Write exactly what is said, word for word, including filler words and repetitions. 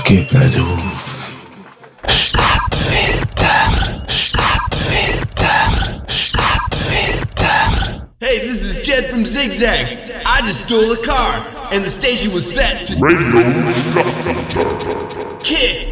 Gib nicht auf. Stadtfilter, Stadtfilter, Stadtfilter. Hey, this is Jed from Zigzag. I just stole a car, and the station was set to Radio Stadtfilter. kick